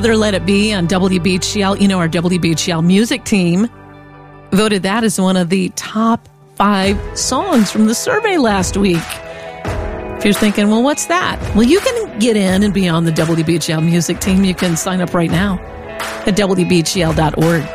Another Let It Be on WBGL. You know, our WBGL music team voted that as one of the top 5 songs from the survey last week. If you're thinking, well, what's that? Well, you can get in and be on the WBGL music team. You can sign up right now at WBGL.org.